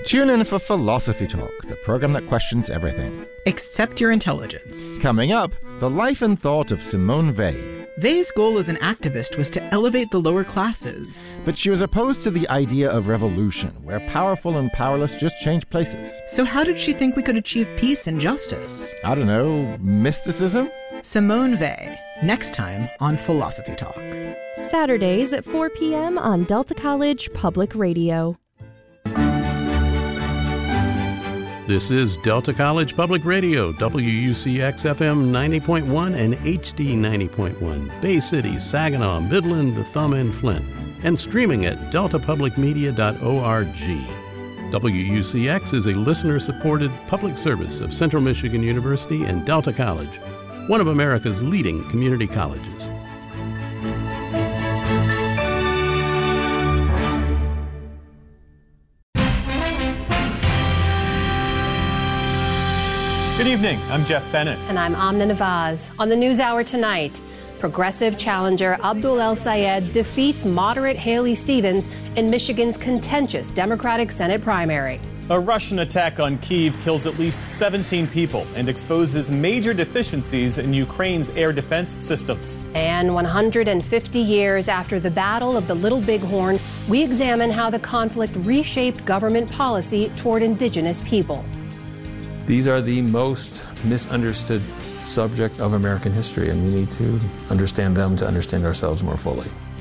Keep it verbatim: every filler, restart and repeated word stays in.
Tune in for Philosophy Talk, the program that questions everything. Except your intelligence. Coming up, the life and thought of Simone Weil. Weil's goal as an activist was to elevate the lower classes. But she was opposed to the idea of revolution, where powerful and powerless just change places. So how did she think we could achieve peace and justice? I don't know, mysticism? Simone Weil, next time on Philosophy Talk. Saturdays at four p.m. on Delta College Public Radio. This is Delta College Public Radio, W U C X F M ninety point one and H D ninety point one, Bay City, Saginaw, Midland, the Thumb, and Flint, and streaming at delta public media dot org. W U C X is a listener-supported public service of Central Michigan University and Delta College, one of America's leading community colleges. Good evening, I'm Jeff Bennett. And I'm Amna Nawaz. On the NewsHour tonight, progressive challenger Abdul El-Sayed defeats moderate Haley Stevens in Michigan's contentious Democratic Senate primary. A Russian attack on Kyiv kills at least seventeen people and exposes major deficiencies in Ukraine's air defense systems. And one hundred fifty years after the Battle of the Little Bighorn, we examine how the conflict reshaped government policy toward indigenous people. These are the most misunderstood subject of American history, and we need to understand them to understand ourselves more fully.